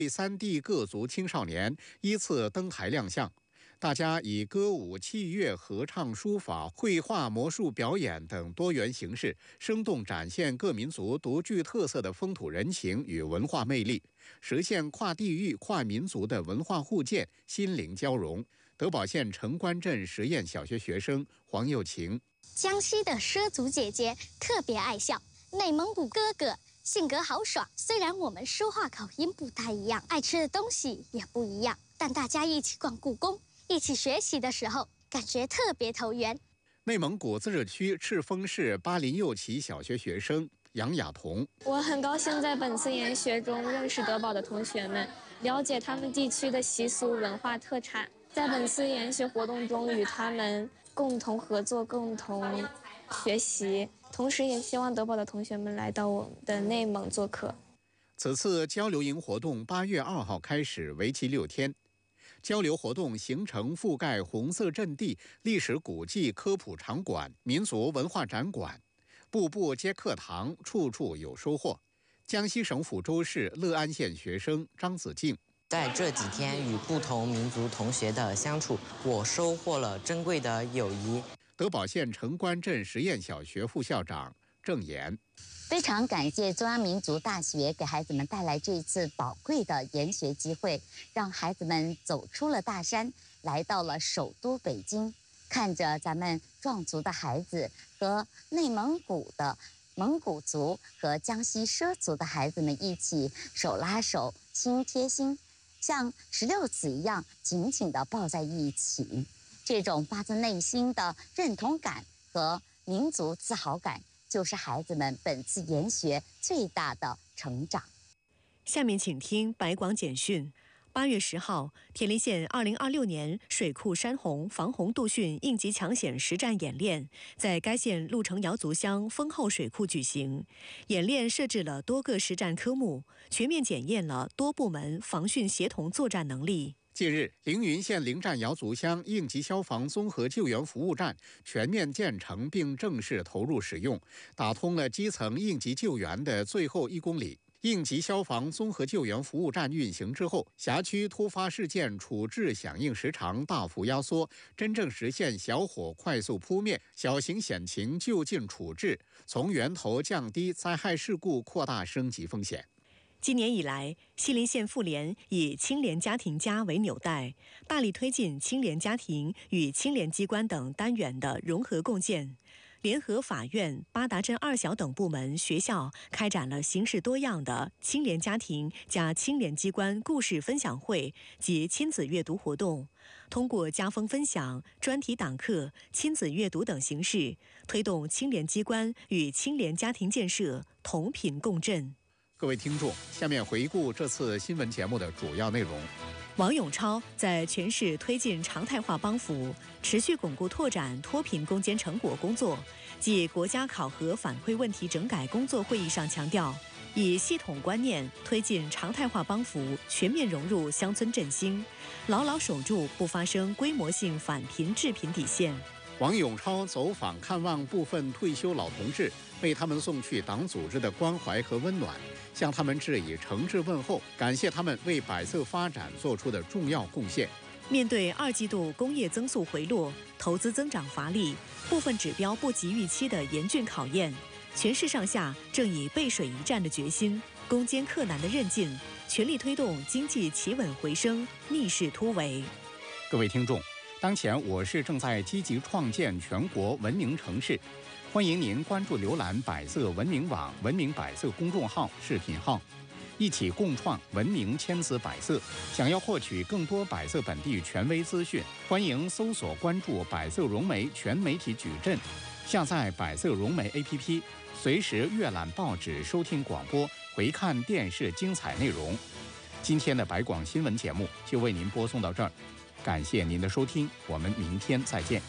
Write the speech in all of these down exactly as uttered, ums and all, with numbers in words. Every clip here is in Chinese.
三地各族青少年依次登台亮相。大家以歌舞、器乐、合唱、书法、绘画、魔术表演等多元形式，生动展现各民族独具特色的风土人情与文化魅力，实现跨地域、跨民族的文化互鉴、心灵交融。德保县城关镇实验小学学生黄又晴： 江西的畲族姐姐特别爱笑，内蒙古哥哥性格豪爽。虽然我们说话口音不太一样，爱吃的东西也不一样，但大家一起逛故宫，一起学习的时候，感觉特别投缘。 内蒙古自治区赤峰市巴林右旗小学学生杨雅彤： 我很高兴在本次研学中认识德保的同学们，了解他们地区的习俗文化特产，在本次研学活动中与他们共同合作，共同学习，同时也希望德保的同学们来到我们的内蒙做客。 此次交流营活动八月二号开始，为期六天。交流活动行程覆盖红色阵地、历史古迹科普场馆、民族文化展馆，步步皆课堂，处处有收获。江西省抚州市乐安县学生张子静： 在这几天与不同民族同学的相处，我收获了珍贵的友谊。 德保县城关镇实验小学副校长郑岩： 非常感谢中央民族大学给孩子们带来这一次宝贵的研学机会，让孩子们走出了大山，来到了首都北京，看着咱们壮族的孩子和内蒙古的蒙古族和江西畲族的孩子们一起手拉手、心贴心，像石榴籽一样紧紧地抱在一起。这种发自内心的认同感和民族自豪感，就是孩子们本次研学最大的成长。 下面请听白广简讯。八月十号，田林县二零二六年水库山洪防洪杜汛应急抢险实战演练在该县鹿城瑶族乡丰后水库举行。演练设置了多个实战科目，全面检验了多部门防汛协同作战能力。 近日，凌云县灵站瑶族乡应急消防综合救援服务站全面建成并正式投入使用，打通了基层应急救援的最后一公里。应急消防综合救援服务站运行之后，辖区突发事件处置响应时长大幅压缩，真正实现小火快速扑灭、小型险情就近处置，从源头降低灾害事故扩大升级风险。 今年以来，西林县妇联以青联家庭家为纽带，大力推进青联家庭与青联机关等单元的融合共建。联合法院、八达镇二小等部门、学校开展了形式多样的青联家庭加青联机关故事分享会及亲子阅读活动，通过家风分享、专题党课、亲子阅读等形式，推动青联机关与青联家庭建设同频共振。 各位听众，下面回顾这次新闻节目的主要内容。 王永超在全市推进常态化帮扶，持续巩固拓展脱贫攻坚成果工作，继国家考核反馈问题整改工作会议上强调，以系统观念推进常态化帮扶全面融入乡村振兴，牢牢守住不发生规模性返贫致贫底线。 王永超走访看望部分退休老同志，为他们送去党组织的关怀和温暖，向他们致以诚挚问候，感谢他们为百色发展做出的重要贡献。 面对二季度工业增速回落、投资增长乏力、部分指标不及预期的严峻考验，全市上下正以背水一战的决心、攻坚克难的韧劲，全力推动经济企稳回升，逆势突围。 各位听众，当前我市正在积极创建全国文明城市，欢迎您关注浏览百色文明网、文明百色公众号、视频号，一起共创文明千姿百色。想要获取更多百色本地权威资讯，欢迎搜索关注百色融媒全媒体矩阵，下载百色融媒 A P P， 随时阅览报纸、收听广播、回看电视精彩内容。今天的百广新闻节目就为您播送到这儿，感谢您的收听，我们明天再见。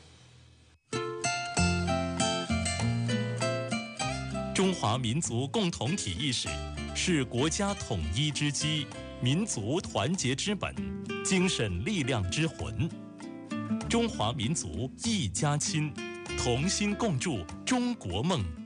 中华民族共同体意识是国家统一之基，民族团结之本，精神力量之魂。中华民族一家亲，同心共筑中国梦。